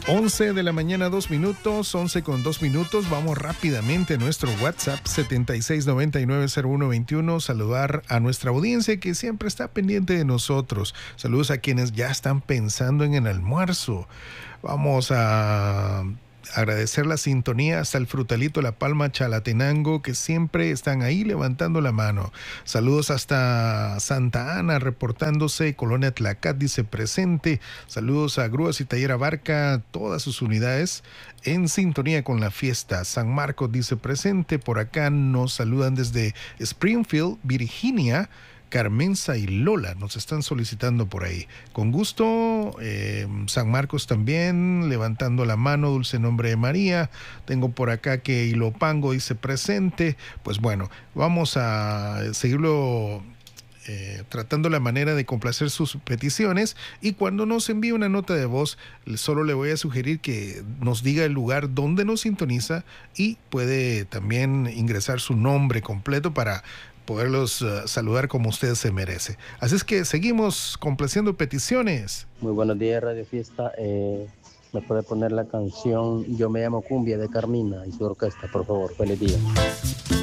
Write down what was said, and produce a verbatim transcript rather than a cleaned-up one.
once de la mañana, dos minutos, once con dos minutos. Vamos rápidamente a nuestro WhatsApp setenta y seis noventa y nueve cero uno veintiuno. Saludar a nuestra audiencia que siempre está pendiente de nosotros. Saludos a quienes ya están pensando en el almuerzo. Vamos a agradecer la sintonía hasta el Frutalito, La Palma, Chalatenango, que siempre están ahí levantando la mano. Saludos hasta Santa Ana, reportándose. Colonia Tlacat dice presente. Saludos a Grúas y Taller Abarca, todas sus unidades en sintonía con la fiesta. San Marcos dice presente. Por acá nos saludan desde Springfield, Virginia. Carmenza y Lola nos están solicitando por ahí. Con gusto, eh, San Marcos también, levantando la mano, dulce nombre de María. Tengo por acá que Ilopango dice presente. Pues bueno, vamos a seguirlo eh, tratando la manera de complacer sus peticiones. Y cuando nos envíe una nota de voz, solo le voy a sugerir que nos diga el lugar donde nos sintoniza y puede también ingresar su nombre completo para poderlos uh, saludar como usted se merece. Así es que seguimos complaciendo peticiones. Muy buenos días, Radio Fiesta. Eh, ¿Me puede poner la canción Yo me llamo Cumbia de Carmina y su orquesta, por favor? Feliz día.